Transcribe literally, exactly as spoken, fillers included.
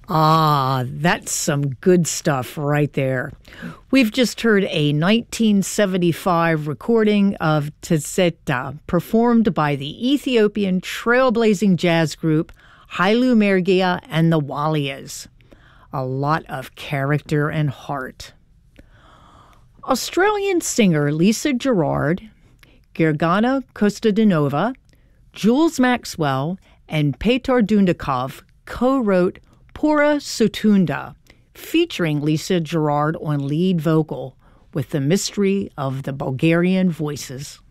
Ah, that's some good stuff right there. We've just heard a nineteen seventy-five recording of Tzeta, performed by the Ethiopian trailblazing jazz group Hailu Mergia and the Walias. A lot of character and heart. Australian singer Lisa Gerrard, Gergana Kostadinova, Jules Maxwell, and Petar Dundakov co-wrote Pura Sotunda, featuring Lisa Gerrard on lead vocal with the mystery of the Bulgarian voices.